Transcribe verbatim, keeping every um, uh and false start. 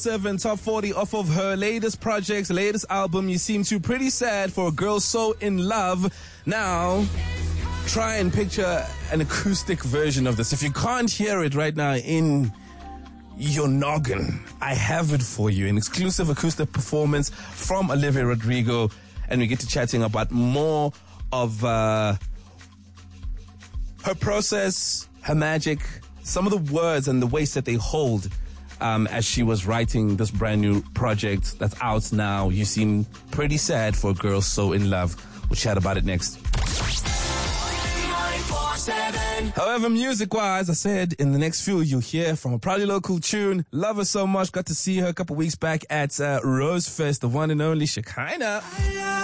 Seven top forty off of her latest project, latest album. You seem to pretty sad for a girl so in love. Now, try and picture an acoustic version of this. If you can't hear it right now in your noggin, I have it for you. An exclusive acoustic performance from Olivia Rodrigo. And we get to chatting about more of uh, her process, her magic, some of the words and the weights that they hold um, as she was writing this brand new project that's out now. You seem pretty sad for a girl so in love. We'll chat about it next. However, music-wise, I said in the next few you'll hear from a proudly local tune. Love her so much. Got to see her a couple weeks back at uh, Rose Fest, the one and only Shekinah.